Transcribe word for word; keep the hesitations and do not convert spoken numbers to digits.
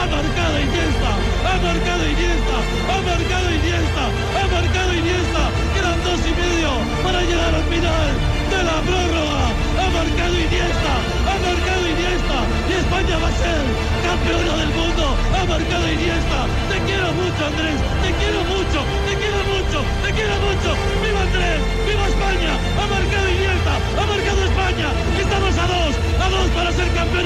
ha marcado Iniesta, ha marcado Iniesta, ha marcado Iniesta, ha marcado Iniesta, quedan dos y medio para llegar al final de la prórroga, ha marcado Iniesta, ha marcado Iniesta, y España va a ser campeona del mundo, ha marcado Iniesta, te quiero mucho Andrés, te quiero mucho, te quiero mucho, te quiero mucho, viva Andrés, viva España, ha marcado Iniesta, ha marcado España, estamos a dos, a dos para ser campeones.